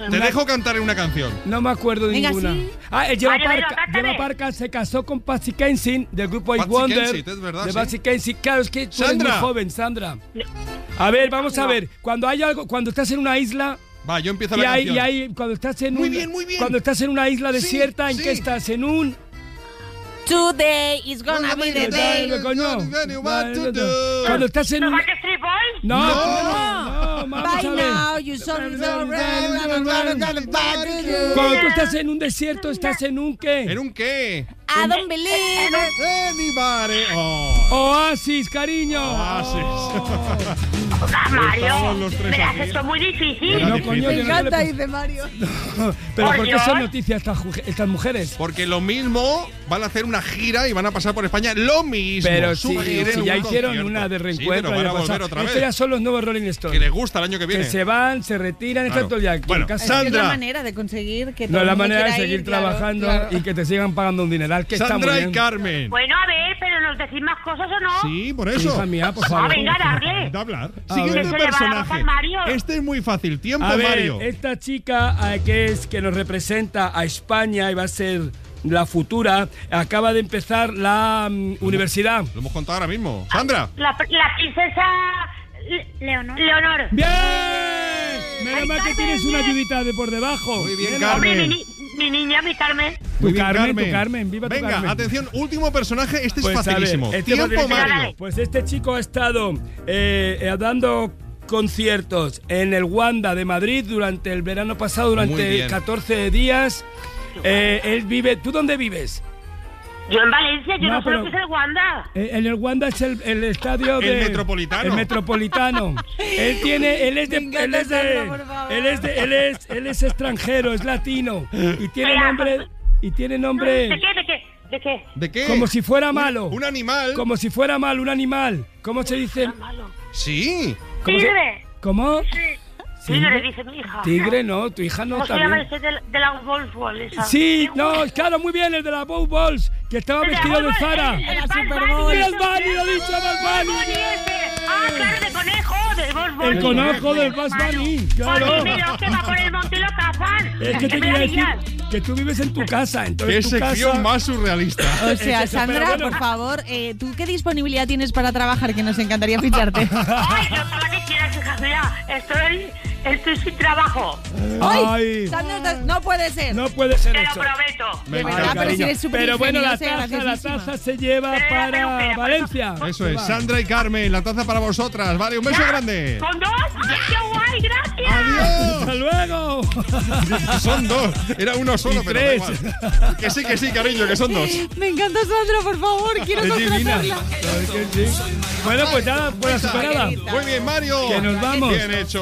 Te dejo cantar en una canción. No me acuerdo de ninguna. Sí. Lleva Parca se casó con Patsy Kensit del grupo Eight Patsy Wonder. Kensit, es verdad, de sí. Patsy Kensit. Claro, es que tú eres muy Sandra. joven, Sandra. A ver, vamos a ver. Cuando hay algo, cuando estás en una isla Va, yo empiezo la canción. cuando estás en Muy bien, muy bien. Cuando estás en una isla Sí, desierta, ¿en sí. qué estás? En un Today is gonna be the day. coño. What to do. Cuando estás en un Backstreet Boys? No, No. vamos By a ver. now, you saw me so Cuando tú estás en un desierto, ¿estás en un qué? ¿En un qué? I don't believe it. Anybody. Oh. Oasis, cariño. Mario, Estamos los tres me lo has aquí. hecho muy difícil. Era No, difícil. coño, Me que no encanta, le- dice Mario. Pero Por ¿por qué Dios. son noticias estas mujeres? Porque lo mismo van a hacer una gira y van a pasar por España lo mismo. Pero Su si gira en ya un hicieron concierto. una de Sí, reencuentro. pero van a el año volver pasado. otra Estos vez. ya son los nuevos Rolling Que Stones. les gusta el año que viene. Que se van, se retiran, Claro. están todo ya aquí Bueno, en casa. Es que es Sandra. la manera de conseguir que todo No es el la mundo manera de quiera seguir ir, claro, trabajando claro. y que te sigan pagando un dineral, que está Sandra muy y bien. Carmen. Bueno, a ver, pero ¿nos decís más cosas o no? Sí, por eso. Hija mía, por Ah, favor. venga, darle. De hablar. A Siguiente ver. Que se le va la voz personaje. al Mario. Este es muy fácil. Tiempo, A ver, Mario. esta chica que nos representa a España y va a ser la futura, acaba de empezar la universidad. Lo hemos contado ahora mismo. Sandra. La princesa Leonor. ¡Bien! Menos mal que tienes una ayudita de por debajo. Muy bien, Bien, Carmen. Hombre, mi niña, mi Carmen. Muy bien, Tu Carmen, viva tu Venga, Carmen. atención, último personaje. Este Pues, es a ver, facilísimo. este Tiempo, porque- Mario. Pues este chico ha estado dando conciertos en el Wanda de Madrid durante el verano pasado, Muy durante bien. 14 días. Él vive... ¿Tú dónde vives? Yo en Valencia, yo No, no, sé pero- lo que es el Wanda. En el Wanda es el estadio El de... Metropolitano. El Metropolitano. Él es extranjero, es latino. Y tiene nombre... ¿De qué? ¿De qué? ¿De qué? Como si fuera malo. Un animal. Como si fuera malo, un animal. ¿Cómo se dice? Malo. Sí. ¿Cómo se- Tigre. ¿Cómo? Sí. Tigre, dice mi hija. Tigre, no, tu hija no ¿Cómo se está llama bien. ese de la Wolfball esa? Sí, no, claro, muy bien, el de la Bow Balls, que estaba El de vestido de Wolfball, Zara. el Super Bad Bowl. Bunny. ¡Mira el Bunny, lo he dicho, Bad Bunny! Ah, claro, de conejo, de Wolfball. El conejo del Bad Bunny, claro. Primero que va por el monte y lo cazan. Es que te quería decir que tú vives en tu casa, Qué entonces tu sección casa... más surrealista. O sea, Eso, pero Sandra, bueno. por favor, ¿tú qué disponibilidad tienes para trabajar? Que nos encantaría ficharte. Ay, yo para que quieras, hija mía, estoy sin trabajo. Ay, Sandra, no puede ser. no puede ser Te lo eso. prometo. Me De verdad, encanta. pero si eres súper Pero bueno, la ingeniosa y taza graciosísima. se lleva Pero para espera, Valencia. Eso es, Sandra y Carmen, la taza para vosotras. Vale, un beso grande. ¿Con dos? ¡Ay, qué guay! ¡Gracias! Adiós. ¡Hasta luego! Son dos. Era uno solo, Y pero tres. da igual. Que sí, cariño, que son dos. Me encanta Sandra, por favor, quiero Es divina. contratarla. Claro que sí. Bueno, pues ya, por la superada. Muy bien, Mario. Que nos vamos. Bien hecho.